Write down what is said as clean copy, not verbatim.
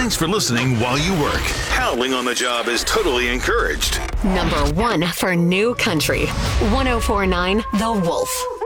Thanks for listening while you work. Howling on the job is totally encouraged. Number 1 for New Country. 104.9 The Wolf.